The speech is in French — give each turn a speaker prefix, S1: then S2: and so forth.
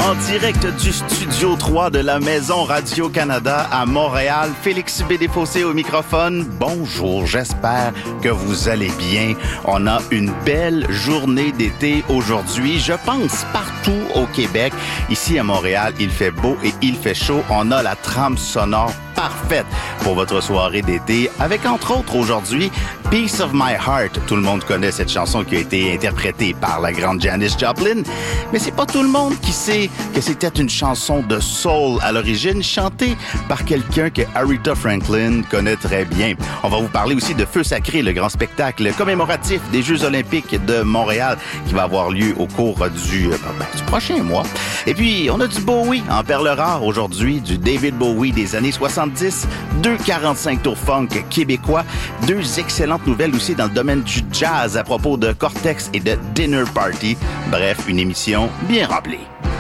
S1: En direct du Studio 3 de la Maison Radio-Canada à Montréal, Félix Bédéfossé au microphone. Bonjour, j'espère que vous allez bien. On a une belle journée d'été aujourd'hui, je pense partout au Québec. Ici à Montréal, il fait beau et il fait chaud. On a la trame sonore parfaite pour votre soirée d'été, avec entre autres aujourd'hui Piece of My Heart. Tout le monde connaît cette chanson qui a été interprétée par la grande Janis Joplin, mais c'est pas tout le monde qui sait que c'était une chanson de soul à l'origine, chantée par quelqu'un que Aretha Franklin connaît très bien. On va vous parler aussi de Feu Sacré, le grand spectacle commémoratif des Jeux olympiques de Montréal qui va avoir lieu au cours du prochain mois. Et puis, on a du Bowie en perles rares aujourd'hui, du David Bowie des années 70, 2,45 tours funk québécois, deux excellentes nouvelles aussi dans le domaine du jazz à propos de Cortex et de Dinner Party. Bref, une émission bien remplie.